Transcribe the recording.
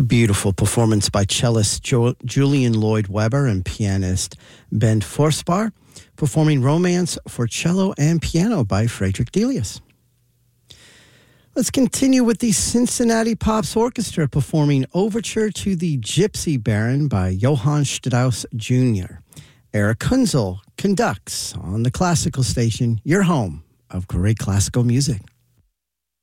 beautiful performance by cellist Julian Lloyd Webber and pianist Ben Forsbar, performing Romance for Cello and Piano by Frederick Delius. Let's continue with the Cincinnati Pops Orchestra performing Overture to the Gypsy Baron by Johann Strauss Jr. Eric Kunzel conducts on the classical station, your home of great classical music.